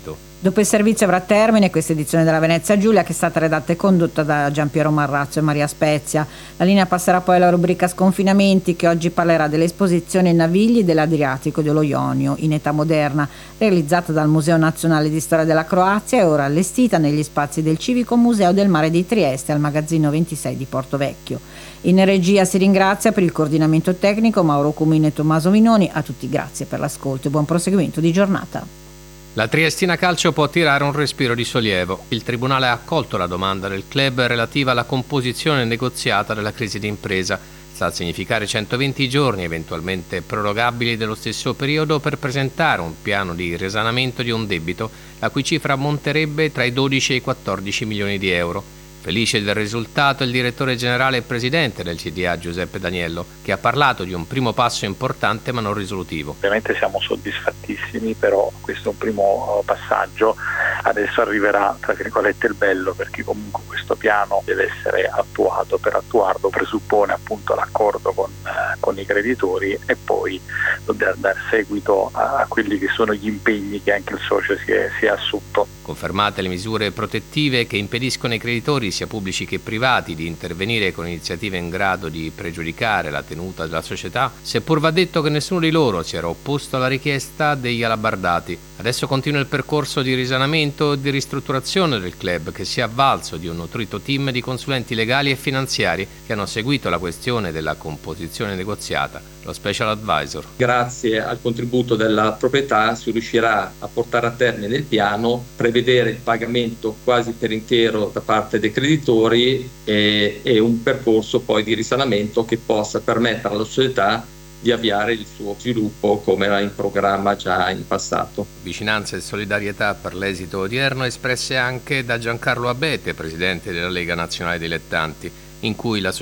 Dopo il servizio avrà termine questa edizione della Venezia Giulia, che è stata redatta e condotta da Giampiero Marrazzo e Maria Spezia. La linea passerà poi alla rubrica Sconfinamenti, che oggi parlerà dell'esposizione Navigli dell'Adriatico dello Ionio in età moderna, realizzata dal Museo Nazionale di Storia della Croazia e ora allestita negli spazi del Civico Museo del Mare di Trieste al magazzino 26 di Porto Vecchio. In regia si ringrazia per il coordinamento tecnico Mauro Cumino e Tommaso Minoni. A tutti grazie per l'ascolto e buon proseguimento di giornata. La Triestina Calcio può tirare un respiro di sollievo. Il Tribunale ha accolto la domanda del club relativa alla composizione negoziata della crisi d'impresa. Sta a significare 120 giorni, eventualmente prorogabili dello stesso periodo, per presentare un piano di risanamento di un debito, la cui cifra ammonterebbe tra i 12 e i 14 milioni di euro. Felice del risultato il direttore generale e presidente del CDA Giuseppe Daniello, che ha parlato di un primo passo importante ma non risolutivo. Ovviamente siamo soddisfattissimi, però questo è un primo passaggio. Adesso arriverà, tra virgolette, il bello, perché comunque questo piano deve essere attuato. Per attuarlo presuppone appunto l'accordo con i creditori e poi dobbiamo dare seguito a quelli che sono gli impegni che anche il socio si è assunto. Confermate le misure protettive che impediscono ai creditori, sia pubblici che privati, di intervenire con iniziative in grado di pregiudicare la tenuta della società, seppur va detto che nessuno di loro si era opposto alla richiesta degli alabardati. Adesso continua il percorso di risanamento e di ristrutturazione del club, che si è avvalso di un nutrito team di consulenti legali e finanziari che hanno seguito la questione della composizione negoziata. Lo special advisor. Grazie al contributo della proprietà si riuscirà a portare a termine il piano, prevedere il pagamento quasi per intero da parte dei creditori e un percorso poi di risanamento che possa permettere alla società di avviare il suo sviluppo come era in programma già in passato. Vicinanza e solidarietà per l'esito odierno espresse anche da Giancarlo Abete, presidente della Lega Nazionale Dilettanti, in cui la società